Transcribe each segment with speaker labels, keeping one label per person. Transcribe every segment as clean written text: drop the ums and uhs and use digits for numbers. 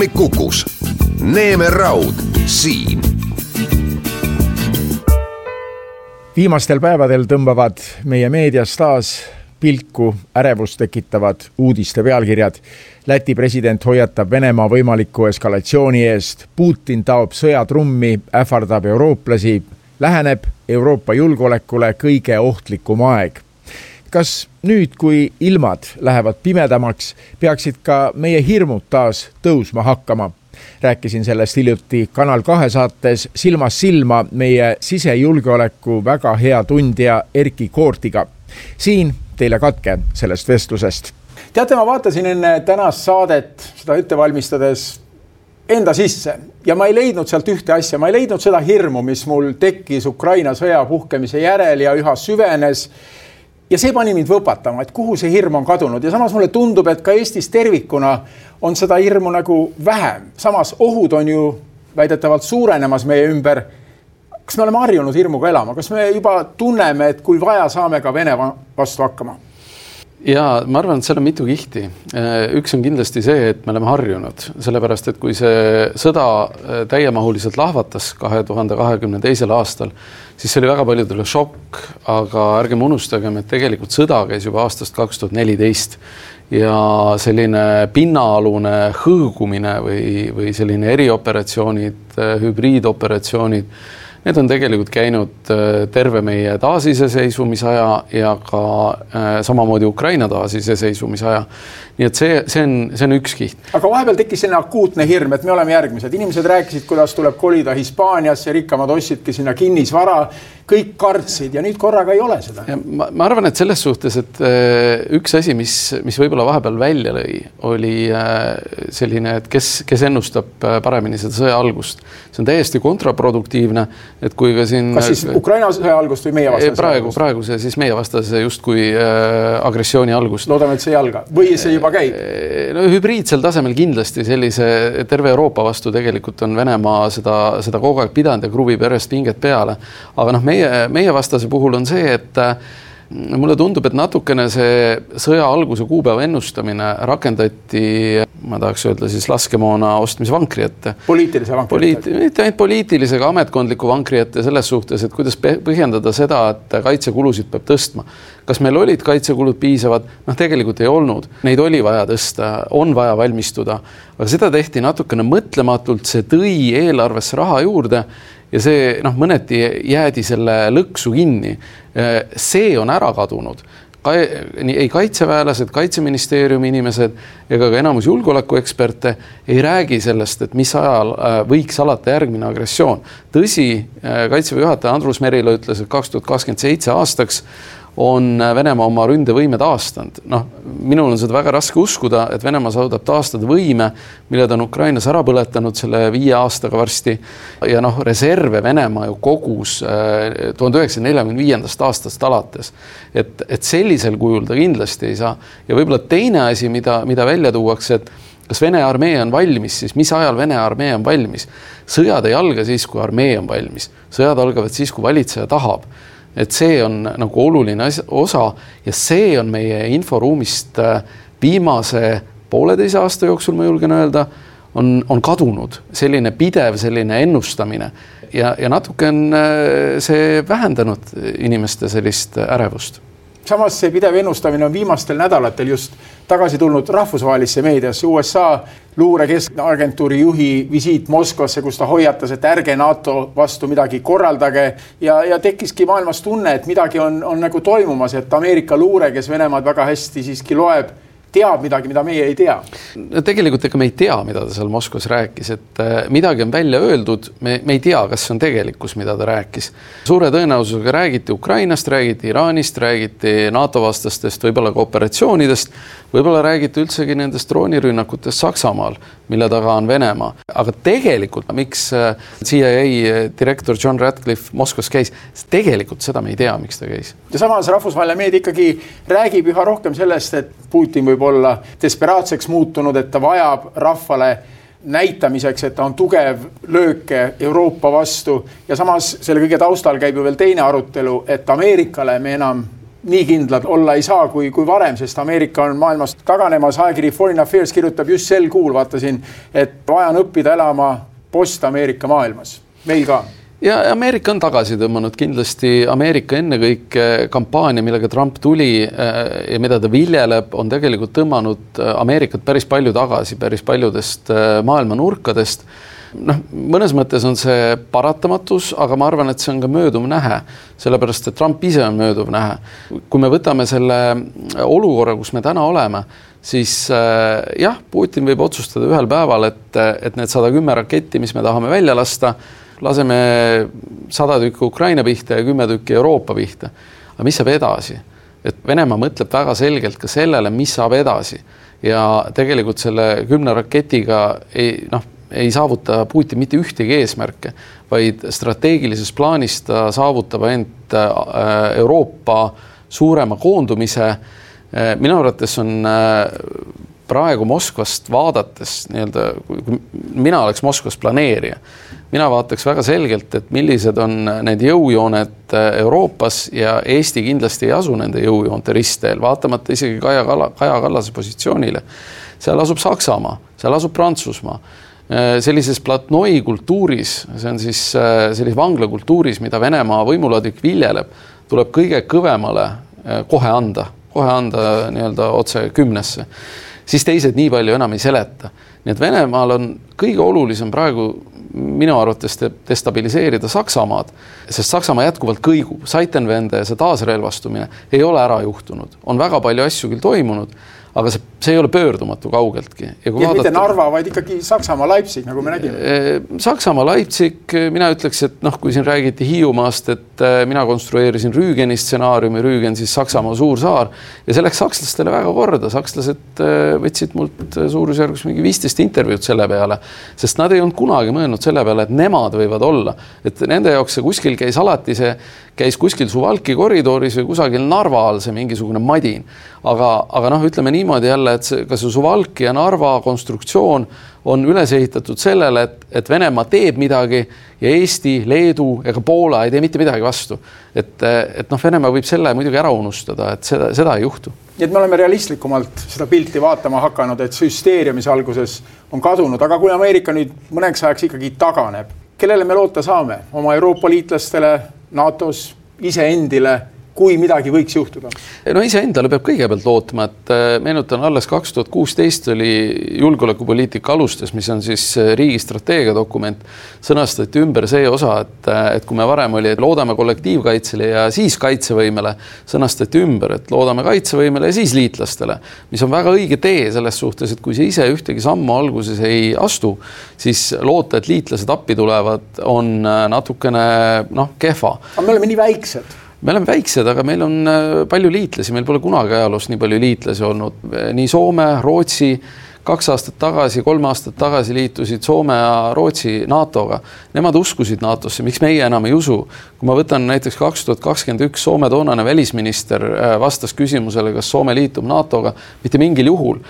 Speaker 1: Kukus. Neeme Raud siin.
Speaker 2: Viimastel päevadel tõmbavad meie meedias taas pilku ärevust tekitavad uudiste pealkirjad. Läti president hoiatab Venemaa võimaliku eskalatsiooni eest. Putin taob sõjatrummi, ähvardab eurooplasi. Läheneb Euroopa julgeolekule kõige ohtlikum aeg. Kas nüüd, kui ilmad lähevad pimedamaks, peaksid ka meie hirmud taas tõusma hakkama? Rääkisin sellest hiljuti Kanal 2 saates Silmas silma meie sisejulgeoleku väga hea tundja Erki Koortiga. Siin teile katke sellest vestlusest.
Speaker 3: Teate, ma vaatasin enne tänast saadet, seda ette valmistades enda sisse ja ma ei leidnud sealt ühte asja. Ma ei leidnud seda hirmu, mis mul tekkis Ukraina sõja puhkemise järel ja üha süvenes. Ja see pani mind võpatama, et kuhu see hirm on kadunud. Ja samas mulle tundub, et ka Eestis tervikuna on seda hirmu nagu vähem. Samas ohud on ju väidetavalt suurenemas meie ümber. Kas me oleme harjunud hirmuga elama? Kas me juba tunneme, et kui vaja, saame ka Vene vastu hakkama?
Speaker 4: Ja ma arvan, et seal on mitu kihti. Üks on kindlasti see, et me oleme harjunud. Sellepärast, et kui see sõda täiemahuliselt lahvatas 2022. aastal, siis see oli väga paljudele šokk, aga ärgem unustagem, et tegelikult sõda käis juba aastast 2014 ja selline pinnaalune hõõgumine või selline erioperatsioonid, hübriidoperatsioonid, need on tegelikult käinud terve meie taasiseseisvumisaja ja ka samamoodi Ukraina taasiseseisvumisaja. Nii et see on üks kiht.
Speaker 3: Aga vahepeal tekkis selline akuutne hirm, et me oleme järgmised. Inimesed rääkisid, kuidas tuleb kolida Hispaaniasse, rikkamad ostsidki sinna kinnisvara, kõik kartsid ja nüüd korraga ei ole seda.
Speaker 4: Ja ma arvan, et selles suhtes, et üks asi, mis võib-olla vahepeal välja lõi, oli selline, et kes ennustab paremini seda sõja algust. See on täiesti kontraproduktiivne, et kui ka siin...
Speaker 3: Kas siis Ukraina sõja algust või meie vastase?
Speaker 4: Praegu see siis meie vastase justkui agressiooni algust.
Speaker 3: Loodame, et see ei alga. Või see juba käib?
Speaker 4: No hübriidsel tasemel kindlasti sellise terve Euroopa vastu tegelikult on Venemaa seda kogu aeg pidanud ja kruvib järjest pinget peale. Aga meie vastase puhul on see, et mulle tundub, et natukene see sõja alguse kuupäeva ennustamine rakendati, ma tahaks öelda siis laskemoona ostmise vankri ette.
Speaker 3: Poliitilise vankri ette?
Speaker 4: Mitte ainult poliitilisega, ametkondliku vankri ette selles suhtes, et kuidas põhjendada seda, et kaitsekulusid peab tõstma. Kas meil olid kaitsekulud piisavad? Tegelikult ei olnud. Neid oli vaja tõsta, on vaja valmistuda. Aga seda tehti natukene mõtlematult, see tõi eelarvesse raha juurde ja see mõneti jäädi selle lõksu kinni. See on ära kadunud. Ei kaitseväelased, kaitseministeeriumi inimesed ega ka enamus julgeolekueksperte ei räägi sellest, et mis ajal võiks alata järgmine agressioon. Tõsi, kaitseväe juhataja Andrus Merilo ütles, et 2027 aastaks on Venemaa oma ründevõime taastanud. Minul on seda väga raske uskuda, et Venemaa saadab taastada võime, mille ta on Ukrainas ära põletanud selle 5 aastaga varsti. Ja reserve Venemaa ju kogus 1945. aastast alates. Et sellisel kujul ta kindlasti ei saa. Ja võib-olla teine asi, mida välja tuuakse, et kas Vene armee on valmis, siis mis ajal Vene armee on valmis? Sõjad ei alga siis, kui armee on valmis. Sõjad algavad siis, kui valitseja tahab. Et see on nagu oluline osa ja see on meie inforuumist viimase 1,5 aasta jooksul, ma julgen öelda, on kadunud. Selline pidev, selline ennustamine ja natuke on see vähendanud inimeste sellist ärevust.
Speaker 3: Samas see pidev ennustamine on viimastel nädalatel just tagasi tulnud rahvusvahelisse meediasse. USA luurekeskagentuuri juhi visiit Moskvasse, kus ta hoiatas, et ärge NATO vastu midagi korraldage ja tekkiski maailmas tunne, et midagi on nagu toimumas, et Ameerika luure, kes Venemaad väga hästi siiski loeb, teab midagi, mida meie ei tea.
Speaker 4: Tegelikult ega me ei tea, mida ta seal Moskvas rääkis, et midagi on välja öeldud, me ei tea, kas see on tegelikkus, mida ta rääkis. Suure tõenäosusega räägiti Ukrainast, räägiti Iraanist, räägiti NATO vastastest, võib-olla ka operatsioonidest, võib-olla räägiti üldsegi nendest droonirünnakutest Saksamaal, mille taga on Venemaa. Aga tegelikult, miks CIA direktor John Ratcliffe Moskvas käis, tegelikult seda me ei tea, miks ta käis.
Speaker 3: Ja samas rahvusvaheline meedia ikkagi räägib üha rohkem sellest, et Putin võib olla desperaatseks muutunud, et ta vajab rahvale näitamiseks, et ta on tugev lööke Euroopa vastu ja samas selle kõige taustal käib ju veel teine arutelu, et Ameerikale me enam nii kindlad olla ei saa kui varem, sest Ameerika on maailmast taganemas. Ajakiri Foreign Affairs kirjutab just sel kuul, vaatasin, et vaja on õppida elama post-Ameerika maailmas. Meil ka.
Speaker 4: Ja Ameerika on tagasi tõmmanud kindlasti. Ameerika ennekõike kampaania, millega Trump tuli ja mida ta viljeleb, on tegelikult tõmmanud Ameerikat päris palju tagasi, päris paljudest maailma nurkadest. Mõnes mõttes on see paratamatus, aga ma arvan, et see on ka mööduv nähe, sellepärast, et Trump ise on mööduv nähe. Kui me võtame selle olukorra, kus me täna oleme, siis jah, Putin võib otsustada ühel päeval, et need 110 raketti, mis me tahame välja lasta, laseme 100 tükki Ukraina pihta ja 10 tükki Euroopa pihta. Aga mis saab edasi? Et Venemaa mõtleb väga selgelt ka sellele, mis saab edasi. Ja tegelikult selle 10 raketiga ei saavuta Putin mitte ühtegi eesmärke, vaid strateegilises plaanis ta saavutab ainult Euroopa suurema koondumise. Minu arvates on praegu Moskvast vaadates, kui mina oleks Moskvas planeerija, mina vaataks väga selgelt, et millised on need jõujooned Euroopas ja Eesti kindlasti ei asu nende jõujoonte ristteel, vaatamata isegi Kaja Kallase positsioonile. Seal asub Saksamaa, seal asub Prantsusmaa. Sellises platnoi kultuuris, see on siis sellises vanglakultuuris, mida Venemaa võimuladik viljeleb, tuleb kõige kõvemale kohe anda otse 10. Siis teised nii palju enam ei seleta. Nii et Venemaal on kõige olulisem praegu minu arvates destabiliseerida Saksamaad, sest Saksamaa jätkuvalt kõigub. Zeitenwende ja see taasrelvastumine ei ole ära juhtunud. On väga palju asju küll toimunud, aga see ei ole pöördumatu kaugeltki.
Speaker 3: Ja mitte Narva, vaid ikkagi Saksamaa, Leipzig, nagu me nägime.
Speaker 4: Saksamaa, Leipzig, mina ütleks, et kui siin räägiti Hiiumaast, et mina konstrueerisin Rüügeni stsenaariumi, Rüügen siis Saksamaa suur saar ja see läks sakslastele väga korda. Sakslased võtsid mult suurusjärgus mingi 15 intervjuud selle peale, sest nad ei olnud kunagi mõelnud selle peale, et nemad võivad olla. Et nende jaoks see kuskil käis kuskil Suwalki koridoris või kusagil Narva all see mingisugune madin. Aga ütleme niimoodi jälle, et ka see Suwalki ja Narva konstruktsioon on üles ehitatud sellele, et Venemaa teeb midagi ja Eesti, Leedu ega Poola ei tee mitte midagi vastu. Et Venemaa võib selle muidugi ära unustada, et seda ei juhtu.
Speaker 3: Nii et me oleme realistlikumalt seda pilti vaatama hakanud, et süsteeria, mis alguses on kadunud, aga kui Ameerika nüüd mõneks ajaks ikkagi taganeb, kellele me loota saame? Oma Euroopa liitlastele, NATO-s, iseendile, kui midagi võiks juhtuda?
Speaker 4: Iseendale peab kõigepealt lootma, et meenutan alles 2016 oli julgeolekupoliitika alustes, mis on siis riigi strateegiadokument, sõnastati ümber see osa, et kui me varem oli, et loodame kollektiivkaitsele ja siis kaitsevõimele, sõnastati ümber, et loodame kaitsevõimele ja siis liitlastele, mis on väga õige tee selles suhtes, et kui see ise ühtegi sammu alguses ei astu, siis loota, et liitlased appi tulevad, on natukene kehva.
Speaker 3: Aga me oleme nii väiksed.
Speaker 4: Me oleme väiksed, aga meil on palju liitlasi, meil pole kunagi ajaloos nii palju liitlasi olnud. Nii Soome, Rootsi, 2 aastat tagasi, 3 aastat tagasi liitusid Soome ja Rootsi NATO-ga. Nemad uskusid NATO-sse, miks meie enam ei usu? Kui ma võtan näiteks 2021 Soome toonane välisminister vastas küsimusele, kas Soome liitub NATO-ga, mitte mingil juhul.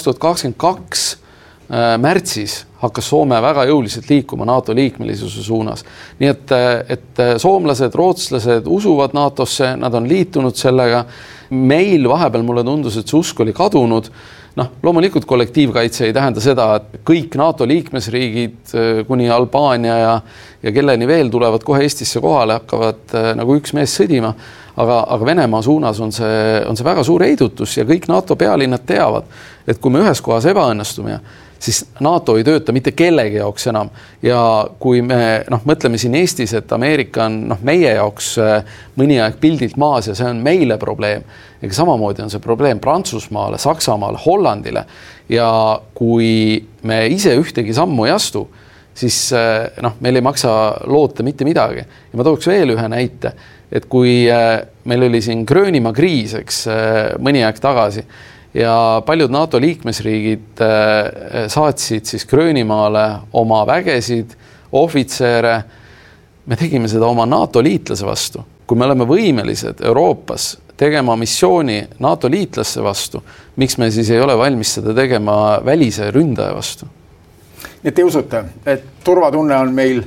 Speaker 4: 2022 märtsis hakkas Soome väga jõuliselt liikuma NATO liikmelisuse suunas. Nii et soomlased, rootslased usuvad NATO-sse, nad on liitunud sellega. Meil vahepeal mulle tundus, et see usk oli kadunud. Loomulikult kollektiivkaitse ei tähenda seda, et kõik NATO liikmesriigid kuni Albaania ja kelleni veel tulevad kohe Eestisse kohale, hakkavad nagu üks mees sõdima. Aga Venemaa suunas on see väga suur heidutus ja kõik NATO pealinnad teavad, et kui me ühes kohas ebaõnnestume, siis NATO ei tööta mitte kellegi jaoks enam. Ja kui me mõtleme siin Eestis, et Ameerika on meie jaoks mõni aeg pildilt maas ja see on meile probleem. Ega samamoodi on see probleem Prantsusmaale, Saksamaale, Hollandile. Ja kui me ise ühtegi sammu ei astu, siis meil ei maksa loota mitte midagi. Ja ma tooks veel ühe näite, et kui meil oli siin Gröönimaa kriis, mõni aeg tagasi, ja paljud NATO liikmesriigid saatsid siis Gröönimaale oma vägesid, ohvitsere. Me tegime seda oma NATO liitlase vastu. Kui me oleme võimelised Euroopas tegema missiooni NATO liitlasse vastu, miks me siis ei ole valmis seda tegema välise ründaja vastu?
Speaker 3: Nii et te usute, et turvatunne on meil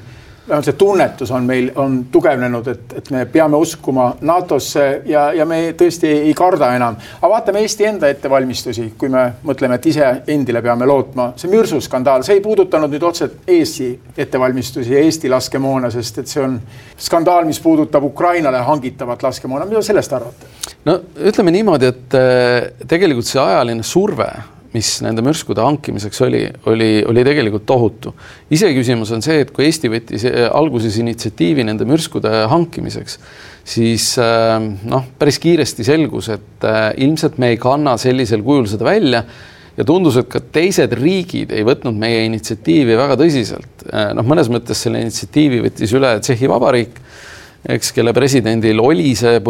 Speaker 3: see tunnetus on meil on tugevnenud, et me peame uskuma NATO-sse ja me tõesti ei karda enam. Aga vaatame Eesti enda ettevalmistusi, kui me mõtleme, et ise endile peame lootma. See mürsuskandaal, see ei puudutanud nüüd otse Eesti ettevalmistusi ja Eesti laskemoona, sest et see on skandaal, mis puudutab Ukrainale hangitavat laskemoona. Mida sellest arvate?
Speaker 4: No ütleme niimoodi, et tegelikult see ajaline surve, mis nende mürskude hankimiseks oli tegelikult tohutu. Ise küsimus on see, et kui Eesti võttis alguses initsiatiivi nende mürskude hankimiseks, siis päris kiiresti selgus, et ilmselt me ei kanna sellisel kujul seda välja ja tundus, et ka teised riigid ei võtnud meie initsiatiivi väga tõsiselt. Mõnes mõttes selle initsiatiivi võttis üle Tšehhi Vabariik, eks, kelle presidendil oli see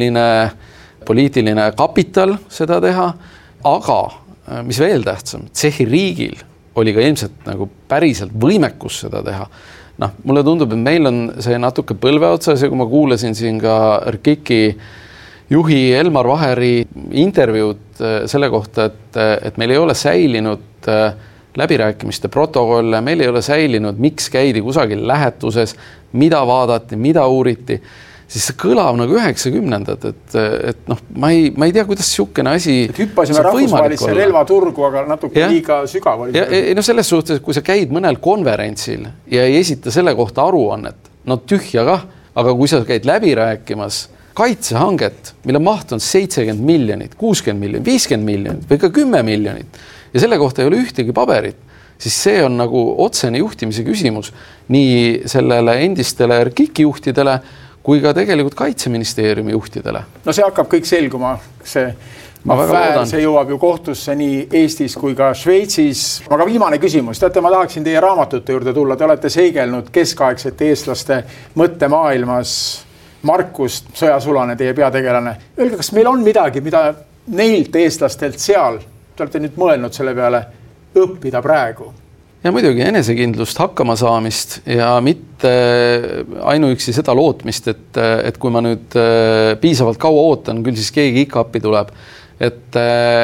Speaker 4: poliitiline kapital seda teha, aga mis veel tähtsam, Tšehhi riigil oli ka ilmselt nagu päriselt võimekus seda teha. Mulle tundub, et meil on see natuke põlve otsas ja kui ma kuulasin siin ka RKIK-i juhi Elmar Vaheri intervjuud selle kohta, et meil ei ole säilinud läbirääkimiste protokolle, meil ei ole säilinud, miks käidi kusagil lähetuses, mida vaadati, mida uuriti, siis see kõlab nagu 90-ndad, et ma ei tea, kuidas siukene asi
Speaker 3: hüppasime rahvusvahelisse relvaturgu, aga natuke liiga sügav oli.
Speaker 4: Ja selles suhtes, kui sa käid mõnel konverentsil ja ei esita selle kohta aruannet, tühja kah, aga kui sa käid läbi rääkimas kaitsehanget, mille maht on 70 miljonit, 60 miljonit, 50 miljonit või ka 10 miljonit ja selle kohta ei ole ühtegi paberit, siis see on nagu otsene juhtimise küsimus nii sellele endistele RKIK-i juhtidele kui ka tegelikult Kaitseministeeriumi juhtidele. No
Speaker 3: see hakkab kõik selguma, see jõuab ju kohtusse nii Eestis kui ka Šveitsis. Aga viimane küsimus, ma tahaksin teie raamatute juurde tulla, te olete seigelnud keskaegsete eestlaste mõttemaailmas, Markust, Sõjasulane, teie peategelane. Öelge, kas meil on midagi, mida neilt eestlastelt seal, te olete nüüd mõelnud selle peale, õppida praegu?
Speaker 4: Ja muidugi enesekindlust, hakkama saamist ja mitte ainuüksi seda lootmist, et kui ma nüüd piisavalt kaua ootan, küll siis keegi ikka appi tuleb. Et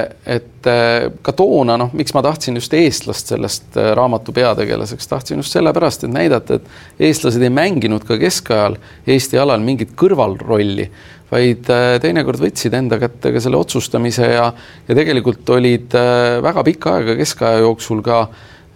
Speaker 4: ka toona, miks ma tahtsin just eestlast sellest raamatu peategelaseks, tahtsin just sellepärast, et näidata, et eestlased ei mänginud ka keskajal Eesti alal mingit kõrvalrolli, vaid teinekord võtsid enda kätte ka selle otsustamise ja tegelikult olid väga pikka aega keskaja jooksul ka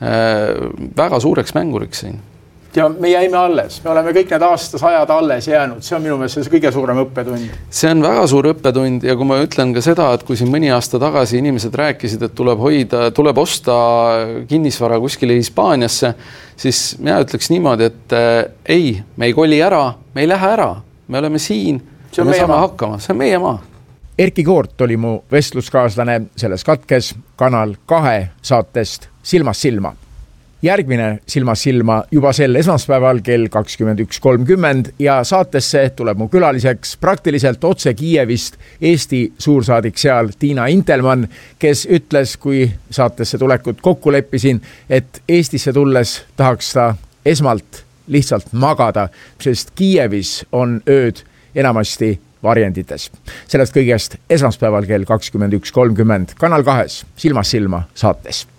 Speaker 4: väga suureks mänguriks siin.
Speaker 3: Ja me jäime alles, me oleme kõik need aastasajad alles jäänud, see on minu meelest see kõige suurem õppetund.
Speaker 4: See on väga suur õppetund ja kui ma ütlen ka seda, et kui siin mõni aasta tagasi inimesed rääkisid, et tuleb osta kinnisvara kuskile Hispaaniasse, siis mina ütleks niimoodi, et ei, me ei koli ära, me ei lähe ära, me oleme siin ja me saame hakkama, see on meie maa.
Speaker 2: Erki Koort oli mu vestluskaaslane selles katkes Kanal 2 saatest Silmast silma. Järgmine Silmast silma juba sel esmaspäeval kell 21.30 ja saatesse tuleb mu külaliseks praktiliselt otse Kiievist Eesti suursaadik seal Tiina Intelmann, kes ütles, kui saatesse tulekut kokku leppisin, et Eestisse tulles tahaks ta esmalt lihtsalt magada, sest Kiievis on ööd enamasti varjendites. Sellest kõigest esmaspäeval kell 21.30 Kanal 2 Silmast silma saates.